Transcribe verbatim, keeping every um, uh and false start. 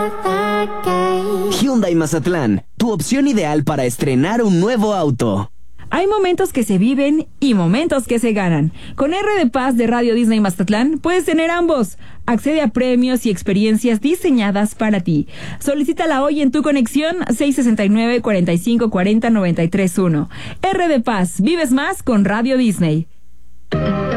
Hyundai Mazatlán, tu opción ideal para estrenar un nuevo auto. Hay momentos que se viven y momentos que se ganan. Con R de Paz de Radio Disney Mazatlán puedes tener ambos. Accede a premios y experiencias diseñadas para ti. Solicítala hoy en tu conexión seis sesenta y nueve, cuarenta y cinco, cuarenta, noventa y tres uno. R de Paz, vives más con Radio Disney.